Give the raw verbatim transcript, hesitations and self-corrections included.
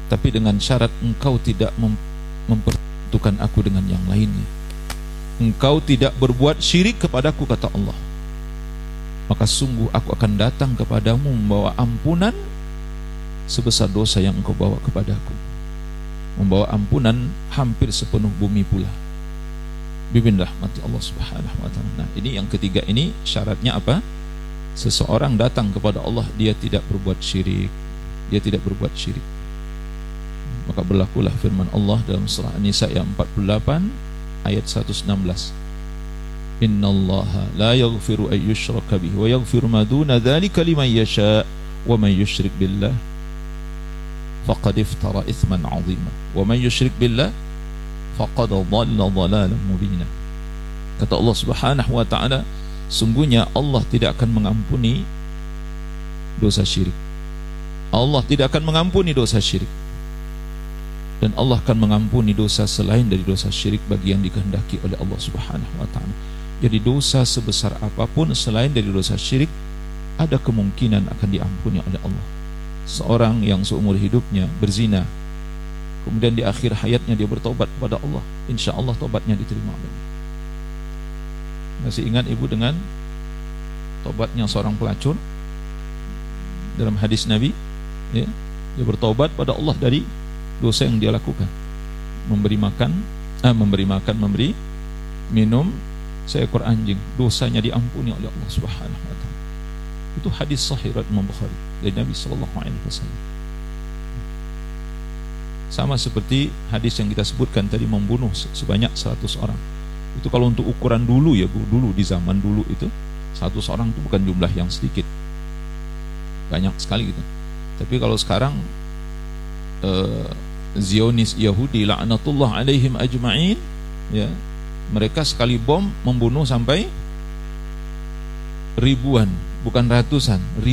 tapi dengan syarat engkau tidak mem mempertentukan aku dengan yang lainnya. Engkau tidak berbuat syirik kepadaku, kata Allah, maka sungguh aku akan datang kepadamu membawa ampunan sebesar dosa yang engkau bawa kepadaku, membawa ampunan hampir sepenuh bumi pula. Bimbing rahmati Allah Subhanahu wa ta'ala. Nah, ini yang ketiga, ini syaratnya apa? Seseorang datang kepada Allah, dia tidak berbuat syirik, dia tidak berbuat syirik. Maka berlakulah firman Allah dalam surah An-Nisa ayat empat puluh delapan ayat seratus enam belas. Innallaha la yaghfiru an yushraka bihi wa yaghfiru ma duna dzalika liman yasha wa man yusyrik billah faqad iftara itsman 'azima wa man yusyrik billah faqad dhalla dhalalan mubina. Kata Allah Subhanahu wa ta'ala, sungguhnya Allah tidak akan mengampuni dosa syirik. Allah tidak akan mengampuni dosa syirik, dan Allah akan mengampuni dosa selain dari dosa syirik bagi yang dikehendaki oleh Allah Subhanahu wa ta'ala. Jadi dosa sebesar apapun selain dari dosa syirik ada kemungkinan akan diampuni oleh Allah. Seorang yang seumur hidupnya berzina, kemudian di akhir hayatnya dia bertobat kepada Allah, insya Allah tobatnya diterima oleh Allah. Masih ingat ibu dengan tobatnya seorang pelacur dalam hadis Nabi, ya? Dia bertobat pada Allah dari dosa yang dia lakukan, memberi makan, ah, memberi makan, memberi minum seekor anjing, dosanya diampuni oleh Allah Subhanahu wa ta'ala. Itu hadis sahih riwayat Imam Bukhari dari Nabi sallallahu alaihi wasallam. Sama seperti hadis yang kita sebutkan tadi, membunuh sebanyak seratus orang. Itu kalau untuk ukuran dulu ya Bu, dulu di zaman dulu itu seratus orang itu bukan jumlah yang sedikit, banyak sekali gitu. Tapi kalau sekarang uh, Zionis Yahudi laknatullah alaihim ajma'in, ya, mereka sekali bom membunuh sampai ribuan, bukan ratusan, ribuan.